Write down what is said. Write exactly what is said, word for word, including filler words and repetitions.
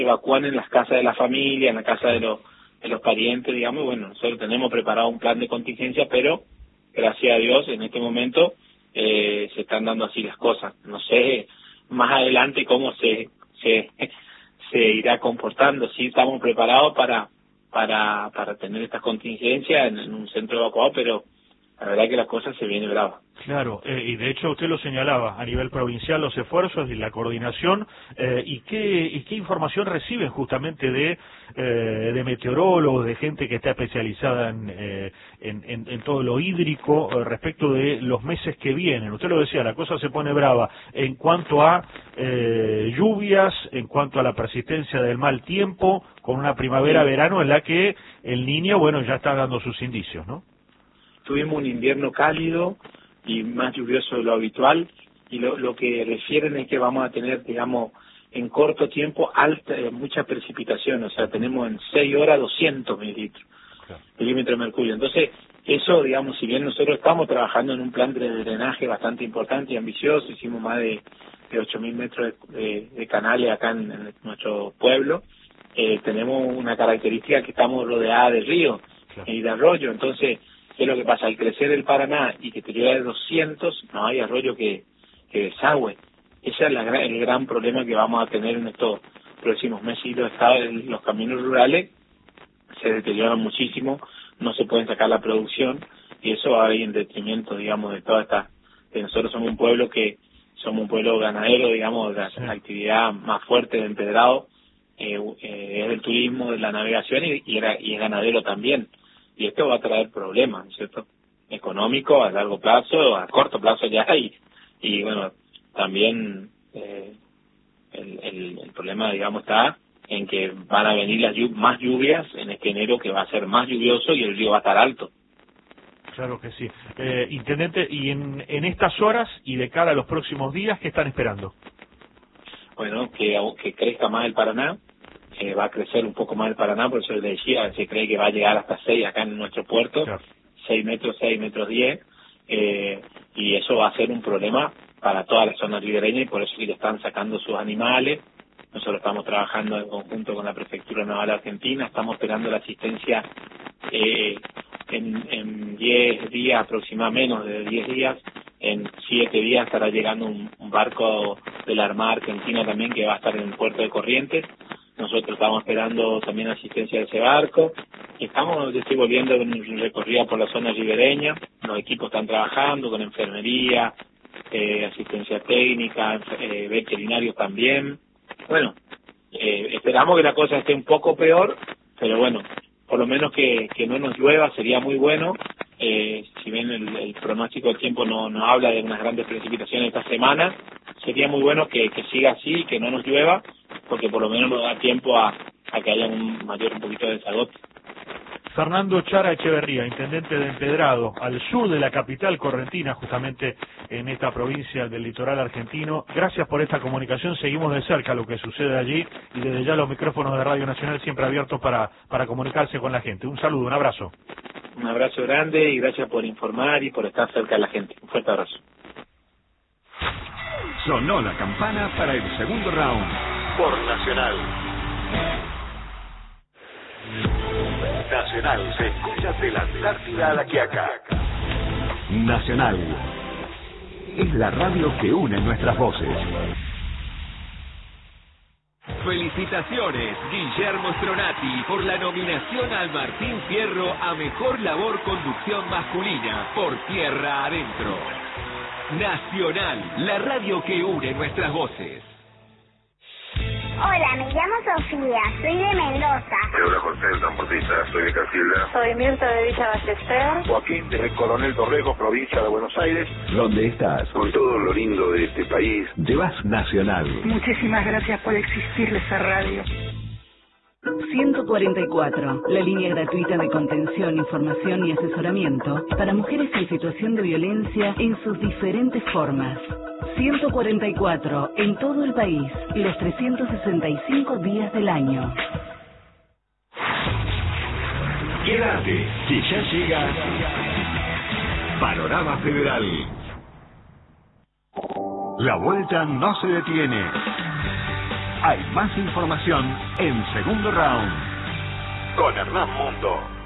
evacúan en las casas de la familia, en la casa de los, de los parientes, digamos, y bueno, nosotros tenemos preparado un plan de contingencia, pero gracias a Dios en este momento eh, se están dando así las cosas. No sé más adelante cómo se se, se irá comportando. Sí estamos preparados para para para tener estas contingencias en, en un centro evacuado, pero la verdad que las cosas se vienen bravas. Claro, eh, y de hecho usted lo señalaba, a nivel provincial los esfuerzos y la coordinación, eh, ¿y qué y qué información reciben justamente de eh, de meteorólogos, de gente que está especializada en, eh, en, en, en todo lo hídrico eh, respecto de los meses que vienen? Usted lo decía, la cosa se pone brava en cuanto a eh, lluvias, en cuanto a la persistencia del mal tiempo, con una primavera-verano en la que el Niño, bueno, ya está dando sus indicios, ¿no? Tuvimos un invierno cálido y más lluvioso de lo habitual, y lo, lo que refieren es que vamos a tener, digamos, en corto tiempo alta, eh, mucha precipitación, o sea, tenemos en seis horas doscientos mililitros, claro. milímetros de mercurio. Entonces, eso, digamos, si bien nosotros estamos trabajando en un plan de drenaje bastante importante y ambicioso, hicimos más de, de ocho mil metros de, de, de canales acá en, en nuestro pueblo, eh, tenemos una característica que estamos rodeados de ríos, claro. y de arroyos. Entonces, ¿qué es lo que pasa? Al crecer el Paraná y que te llega de doscientos, no hay arroyo que, que desagüe. Ese es la, el gran problema que vamos a tener en estos próximos meses. Y los, los caminos rurales se deterioran muchísimo, no se pueden sacar la producción, y eso va a ir en detrimento, digamos, de toda esta... De nosotros somos un pueblo que somos un pueblo ganadero, digamos, la, sí. la actividad más fuerte de empedrado eh, eh, es el turismo, de la navegación, y, y, era, y es ganadero también. Y esto va a traer problemas, ¿no es cierto? Económico, a largo plazo, a corto plazo ya, y, y bueno, también eh, el, el, el problema, digamos, está en que van a venir las lluv más lluvias en este enero, que va a ser más lluvioso y el río va a estar alto. Claro que sí. Eh, Intendente, y en, en estas horas y de cara a los próximos días, ¿qué están esperando? Bueno, que, que crezca más el Paraná. Eh, va a crecer un poco más el Paraná, por eso le decía, se cree que va a llegar hasta seis acá en nuestro puerto, claro. seis metros, seis metros diez, eh, y eso va a ser un problema para toda la zona ribereña, y por eso que le están sacando sus animales. Nosotros estamos trabajando en conjunto con la Prefectura Naval Argentina, estamos esperando la asistencia eh, en, en diez días, aproximadamente menos de diez días, en siete días estará llegando un, un barco de la Armada Argentina también, que va a estar en el puerto de Corrientes. Nosotros estamos esperando también asistencia de ese barco. Estamos, yo estoy volviendo en un recorrido por la zona ribereña. Los equipos están trabajando con enfermería, eh, asistencia técnica, eh, veterinarios también. Bueno, eh, esperamos que la cosa esté un poco peor, pero bueno, por lo menos que, que no nos llueva sería muy bueno. Eh, si bien el, el pronóstico del tiempo no, no habla de unas grandes precipitaciones esta semana, sería muy bueno que, que siga así, que no nos llueva, porque por lo menos nos da tiempo a, a que haya un mayor un poquito de desagote. Fernando Chara Echeverría, intendente de Empedrado, al sur de la capital correntina, justamente en esta provincia del litoral argentino. Gracias por esta comunicación, seguimos de cerca lo que sucede allí, y desde ya los micrófonos de Radio Nacional siempre abiertos para, para comunicarse con la gente. Un saludo, un abrazo. Un abrazo grande y gracias por informar y por estar cerca de la gente. Un fuerte abrazo. Sonó la campana para el segundo round por Nacional. Nacional se escucha de la Antártida a la Quiaca. Nacional es la radio que une nuestras voces. Felicitaciones, Guillermo Stronati, por la nominación al Martín Fierro a Mejor Labor Conducción Masculina por Tierra Adentro. Nacional, la radio que une nuestras voces. Hola, me llamo Sofía, soy de Mendoza. Hola, José, transportista, soy de Casilda. Soy Mirta de Villa Ballester. Joaquín, de Coronel Torrejos, provincia de Buenos Aires. ¿Dónde estás? Con todo lo lindo de este país. Llevas Nacional. Muchísimas gracias por existir esa radio. ciento cuarenta y cuatro, la línea gratuita de contención, información y asesoramiento para mujeres en situación de violencia en sus diferentes formas. ciento cuarenta y cuatro, en todo el país, los trescientos sesenta y cinco días del año. Quédate, que ya llega Panorama Federal. La vuelta no se detiene. Hay más información en Segundo Round con Hernán Mundo.